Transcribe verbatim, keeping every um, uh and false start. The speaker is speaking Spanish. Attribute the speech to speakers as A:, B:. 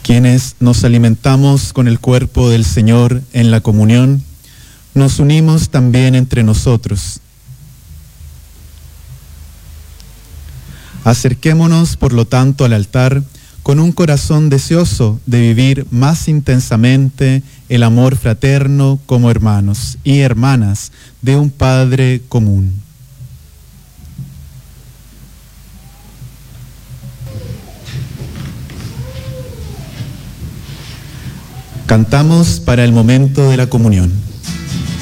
A: Quienes nos alimentamos con el cuerpo del Señor en la comunión, nos unimos también entre nosotros. Acerquémonos, por lo tanto, al altar con un corazón deseoso de vivir más intensamente el amor fraterno como hermanos y hermanas de un Padre común. Cantamos para el momento de la comunión.